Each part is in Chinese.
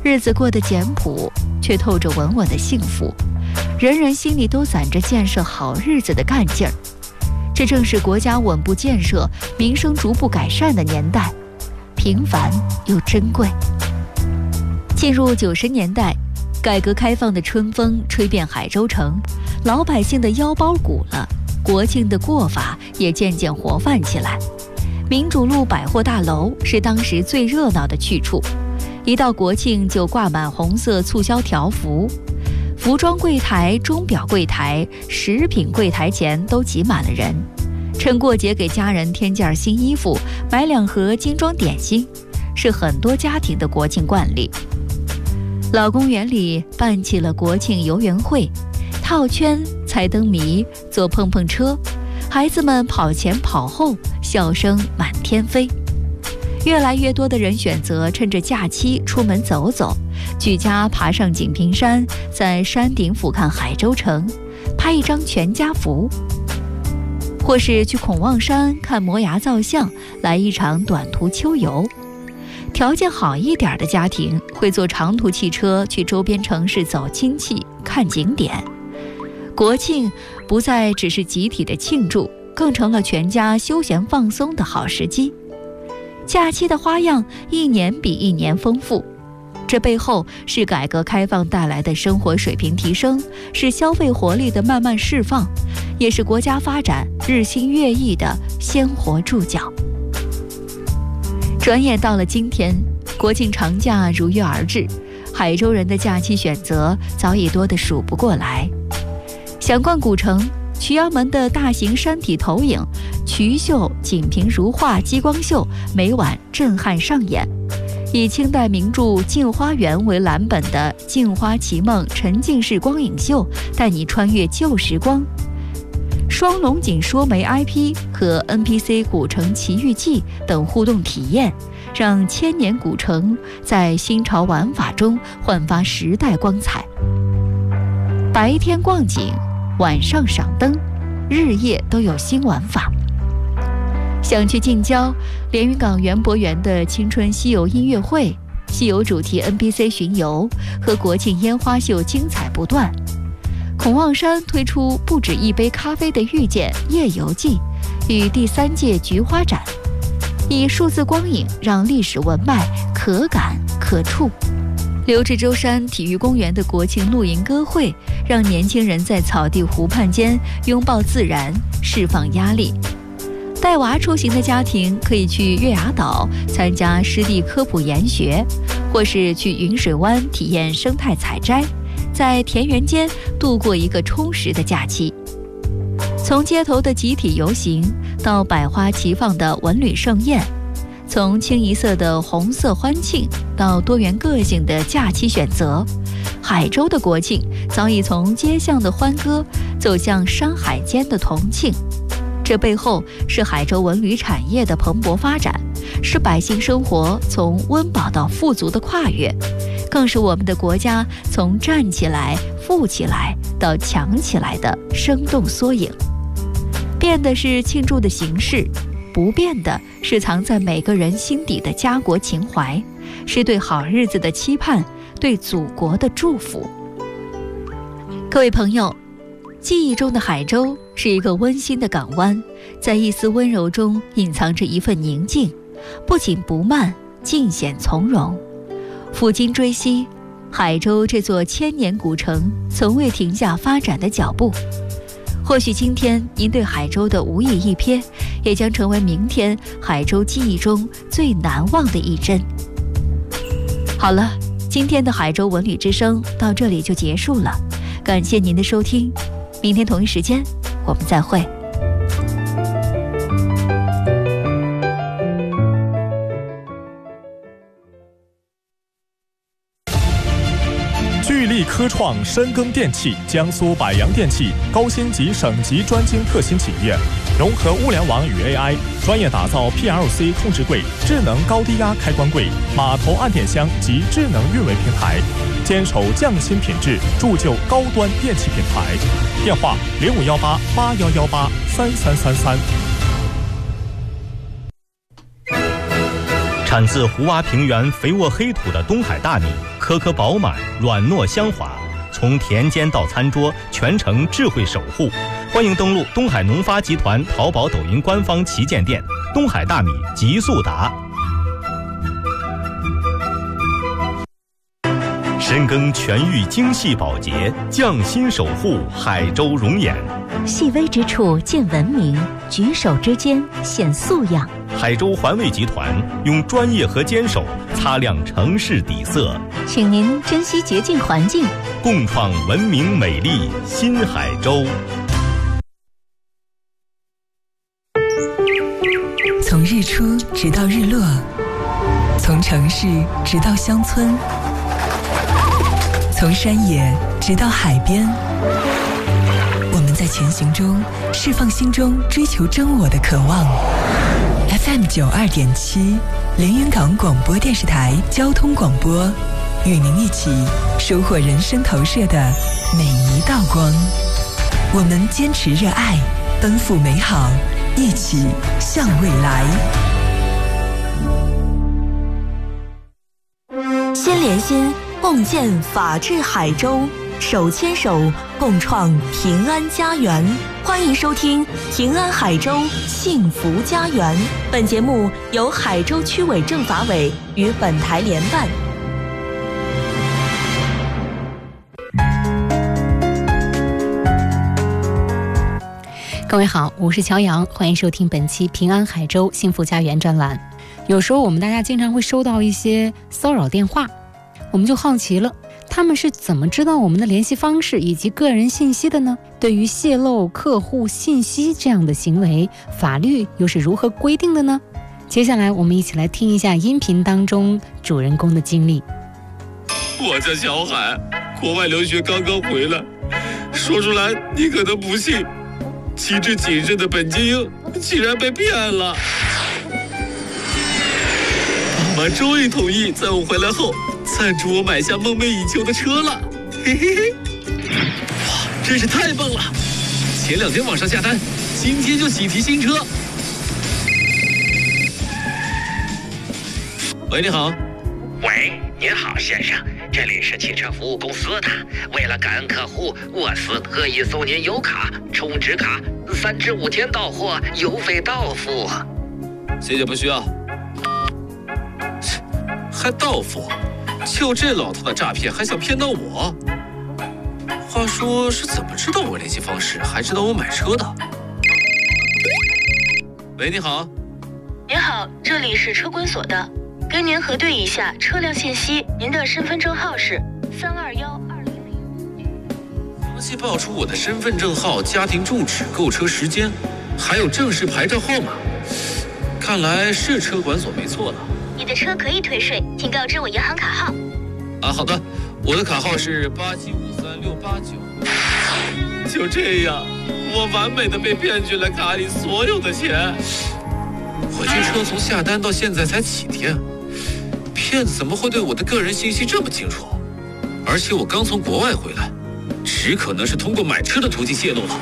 日子过得简朴，却透着稳稳的幸福，人人心里都攒着建设好日子的干劲儿。这正是国家稳步建设、民生逐步改善的年代，平凡又珍贵。进入90年代，改革开放的春风吹遍海州城，老百姓的腰包鼓了，国庆的过法也渐渐活泛起来。民主路百货大楼是当时最热闹的去处，一到国庆就挂满红色促销条幅，服装柜台、钟表柜台、食品柜台前都挤满了人。趁过节给家人添件新衣服，买2盒精装点心，是很多家庭的国庆惯例。老公园里办起了国庆游园会，套圈、猜灯谜、坐碰碰车，孩子们跑前跑后，笑声满天飞。越来越多的人选择趁着假期出门走走，举家爬上锦屏山，在山顶俯瞰海州城，拍一张全家福；或是去孔望山看摩崖造像，来一场短途秋游。条件好一点的家庭会坐长途汽车去周边城市走亲戚、看景点。国庆不再只是集体的庆祝，更成了全家休闲放松的好时机。假期的花样一年比一年丰富，这背后是改革开放带来的生活水平提升，是消费活力的慢慢释放，也是国家发展日新月异的鲜活注脚。转眼到了今天，国庆长假如约而至，海州人的假期选择早已多得数不过来。想逛古城，渠阳门的大型山体投影、渠秀、锦屏如画激光秀每晚震撼上演，以清代名著《镜花缘》为蓝本的《镜花奇梦》沉浸式光影秀，带你穿越旧时光。双龙井说媒 IP 和 NPC 古城奇遇记等互动体验，让千年古城在新潮玩法中焕发时代光彩。白天逛景，晚上赏灯，日夜都有新玩法。想去近郊，连云港园博园的青春西游音乐会、西游主题 NPC 巡游和国庆烟花秀精彩不断。孔望山推出不止一杯咖啡的遇见夜游记与第3届菊花展，以数字光影让历史文脉可感可触。刘志洲山体育公园的国庆露营歌会，让年轻人在草地湖畔间拥抱自然，释放压力。带娃出行的家庭可以去月牙岛参加湿地科普研学，或是去云水湾体验生态采摘，在田园间度过一个充实的假期。从街头的集体游行到百花齐放的文旅盛宴，从清一色的红色欢庆到多元个性的假期选择，海州的国庆早已从街巷的欢歌走向山海间的同庆。这背后是海州文旅产业的蓬勃发展，是百姓生活从温饱到富足的跨越，更是我们的国家从站起来、富起来到强起来的生动缩影。变的是庆祝的形式，不变的是藏在每个人心底的家国情怀，是对好日子的期盼，对祖国的祝福。各位朋友，记忆中的海州是一个温馨的港湾，在一丝温柔中隐藏着一份宁静，不紧不慢，尽显从容。抚今追昔，海州这座千年古城从未停下发展的脚步。或许今天您对海州的无意一瞥，也将成为明天海州记忆中最难忘的一帧。好了，今天的海州文旅之声到这里就结束了，感谢您的收听，明天同一时间我们再会。 聚力科创深耕电器，江苏百洋电器高星级省级专精特新企业，融合物联网与 AI， 专业打造 PLC 控制柜、智能高低压开关柜、码头按电箱及智能运维平台，坚守匠心品质，铸就高端电器品牌。电话051881183333。 产自湖洼平原肥沃黑土的东海大米，颗颗饱满，软糯香滑，从田间到餐桌，全程智慧守护。欢迎登录东海农发集团淘宝、抖音官方旗舰店，东海大米极速达。深耕全域精细保洁，匠心守护海州容颜。 细微之处见文明，举手之间显素养。 海州环卫集团用专业和坚守擦亮城市底色， 请您珍惜洁净环境， 共创文明美丽新海州。 从日出直到日落，从城市直到乡村，从山野直到海边，我们在前行中释放心中追求真我的渴望。FM 92.7，连云港广播电视台交通广播，与您一起收获人生投射的每一道光。我们坚持热爱，奔赴美好，一起向未来。 心连心，共建法治海州，手牵手共创平安家园。欢迎收听平安海州幸福家园。本节目由海州区委政法委与本台联办。 各位好，我是乔阳，欢迎收听本期平安海州幸福家园专栏。有时候我们大家经常会收到一些骚扰电话，我们就好奇了，他们是怎么知道我们的联系方式以及个人信息的呢？对于泄露客户信息这样的行为，法律又是如何规定的呢？接下来我们一起来听一下音频当中主人公的经历。 我叫小海，国外留学刚刚回来，说出来你可能不信，机智谨慎的本精英竟然被骗了。爸妈终于同意在我回来后赞助我买下梦寐以求的车了，嘿嘿嘿！哇，真是太棒了！前2天网上下单，今天就喜提新车。喂，你好。 喂，您好，先生，这里是汽车服务公司的。为了感恩客户，我司特意送您油卡、充值卡，3至5天到货，邮费到付。 谢谢，不需要。还到付？就这老头的诈骗，还想骗到我？话说是怎么知道我联系方式，还知道我买车的？喂，你好。 您好，这里是车管所的，跟您核对一下车辆信息，您的身份证号是3212000。 详细报出我的身份证号、家庭住址、购车时间，还有正式牌照号码。看来是车管所没错了。 你的车可以退税，请告知我银行卡号。 好的，我的卡号是87536899。就这样，我完美的被骗去了卡里所有的钱。我这车从下单到现在才几天，骗子怎么会对我的个人信息这么清楚？而且我刚从国外回来，只可能是通过买车的途径泄露了。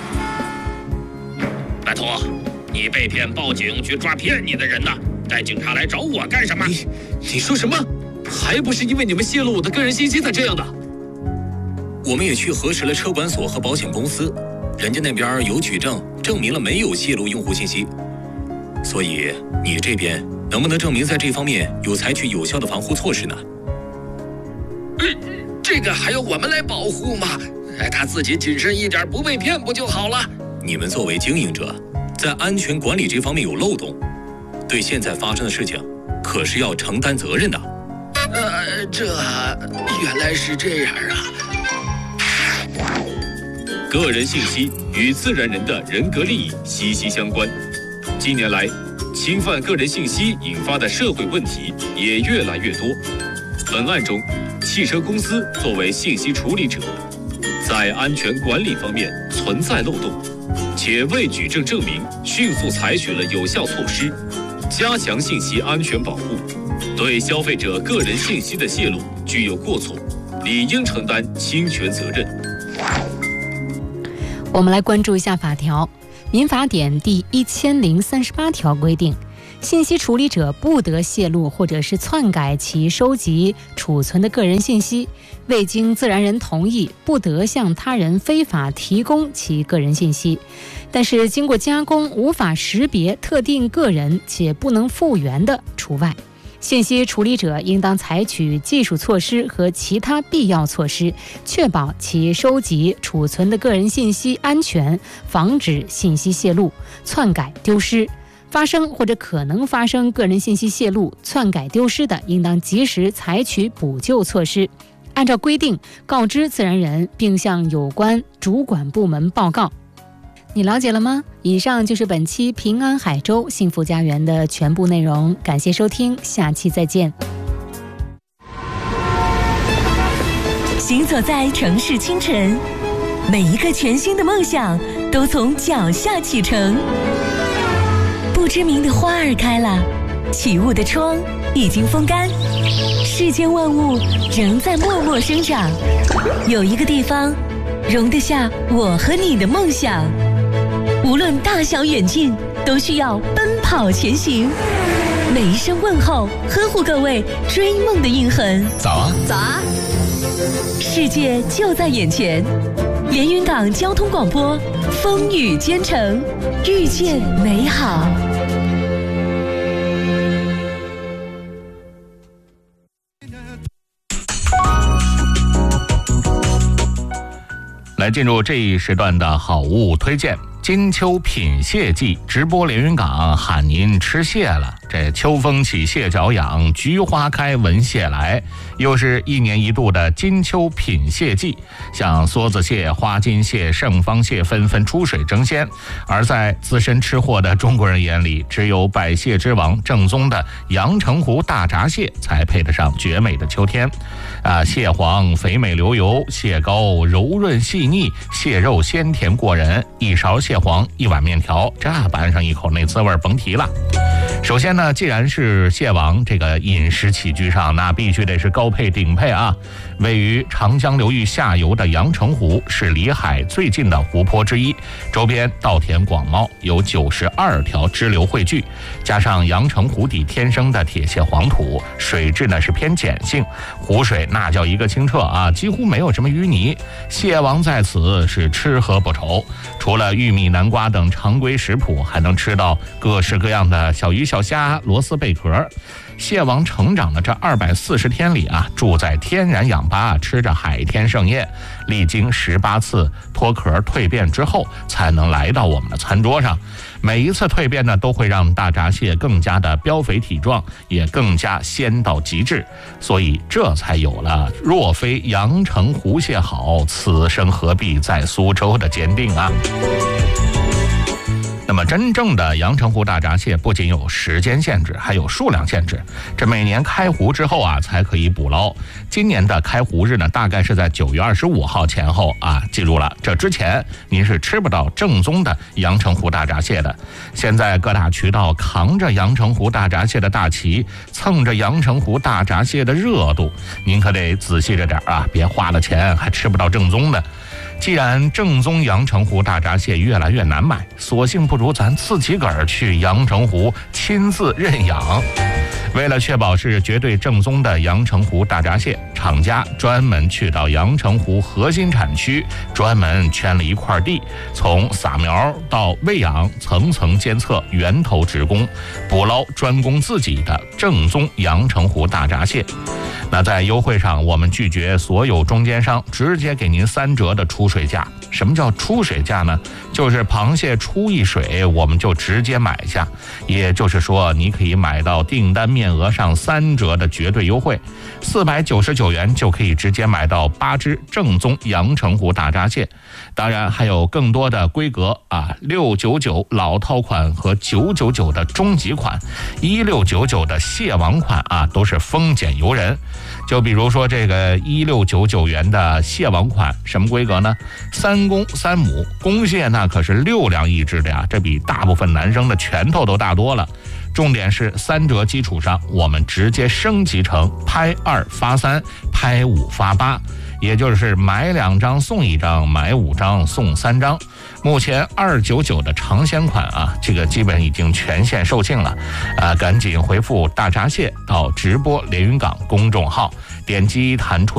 拜托，你被骗报警去抓骗你的人呢？带警察来找我干什么？ 你说什么？还不是因为你们泄露我的个人信息才这样的。 我们也去核实了车管所和保险公司，人家那边有举证，证明了没有泄露用户信息。所以你这边能不能证明在这方面有采取有效的防护措施呢？ 这个还要我们来保护吗？他自己谨慎一点，不被骗不就好了？ 你们作为经营者，在安全管理这方面有漏洞，对现在发生的事情可是要承担责任的。 这原来是这样啊！ 个人信息与自然人的人格利益息息相关。近年来，侵犯个人信息引发的社会问题也越来越多。本案中，汽车公司作为信息处理者，在安全管理方面存在漏洞，且未举证证明，迅速采取了有效措施，加强信息安全保护，对消费者个人信息的泄露具有过错，理应承担侵权责任。 我们来关注一下法条。民法典第1038条规定， 信息处理者不得泄露或者是篡改其收集、储存的个人信息，未经自然人同意，不得向他人非法提供其个人信息。但是经过加工无法识别特定个人且不能复原的除外。信息处理者应当采取技术措施和其他必要措施，确保其收集、储存的个人信息安全，防止信息泄露、篡改、丢失。发生或者可能发生个人信息泄露、篡改、丢失的，应当及时采取补救措施，按照规定告知自然人，并向有关主管部门报告。你了解了吗？以上就是本期平安海州幸福家园的全部内容，感谢收听，下期再见。 行走在城市清晨，每一个全新的梦想都从脚下启程。不知名的花儿开了，起雾的窗已经风干，世间万物仍在默默生长。有一个地方容得下我和你的梦想，无论大小远近，都需要奔跑前行。每一声问候，呵护各位追梦的印痕。 早啊， 早啊！世界就在眼前，连云港交通广播，风雨兼程，遇见美好。 来进入这一时段的好物推荐。金秋品蟹季，直播连云港喊您吃蟹了。这秋风起，蟹脚痒，菊花开，闻蟹来。又是一年一度的金秋品蟹季，像梭子蟹、花金蟹、盛方蟹纷纷出水争先。而在资深吃货的中国人眼里，只有百蟹之王正宗的阳澄湖大闸蟹才配得上绝美的秋天。蟹黄肥美流油，蟹膏柔润细腻，蟹肉鲜甜过人。一勺蟹黄，一碗面条，这拌上一口，那滋味甭提了。首先呢，既然是蟹王，这个饮食起居上那必须得是高配顶配啊。位于长江流域下游的阳澄湖是离海最近的湖泊之一，周边稻田广袤，有92条支流汇聚，加上阳澄湖底天生的铁蟹黄土，水质呢是偏碱性，湖水那叫一个清澈啊，几乎没有什么淤泥。蟹王在此是吃喝不愁，除了玉米、南瓜等常规食谱，还能吃到各式各样的小鱼小虾、螺丝贝壳。蟹王成长的这240天里啊，住在天然氧吧，吃着海天盛宴，历经18次脱壳蜕变之后，才能来到我们的餐桌上。每一次蜕变呢，都会让大闸蟹更加的膘肥体壮，也更加鲜到极致。所以这才有了若非阳澄湖蟹好，此生何必在苏州的坚定啊。那么真正的阳澄湖大闸蟹不仅有时间限制，还有数量限制。这每年开湖之后啊，才可以捕捞。今年的开湖日呢，大概是在9月25号前后啊。记住了，这之前您是吃不到正宗的阳澄湖大闸蟹的。现在各大渠道扛着阳澄湖大闸蟹的大旗，蹭着阳澄湖大闸蟹的热度，您可得仔细着点啊，别花了钱还吃不到正宗的。既然正宗阳澄湖大闸蟹越来越难买，索性不如咱自己个儿去阳澄湖亲自认养。为了确保是绝对正宗的阳澄湖大闸蟹，厂家专门去到阳澄湖核心产区，专门圈了一块地，从撒苗到喂养，层层监测，源头直供，捕捞专供自己的正宗阳澄湖大闸蟹。那在优惠上，我们拒绝所有中间商，直接给您3折的出水价。什么叫出水价呢？就是螃蟹出一水，我们就直接买下。也就是说，你可以买到订单面额上3折的绝对优惠，499元就可以直接买到8只正宗阳澄湖大闸蟹。当然还有更多的规格啊，699老套款和999的中级款，1699的蟹王款啊，都是丰俭由人。就比如说这个1699元的蟹王款，什么规格呢？3公3母，公蟹那可是6两1只的呀，这比大部分男生的拳头都大多了。 重点是3折基础上，我们直接升级成拍2发3，拍5发8，也就是买2张送1张，买5张送3张。目前299的尝鲜款啊，这个基本已经全线售罄了，赶紧回复大闸蟹到直播连云港公众号，点击弹出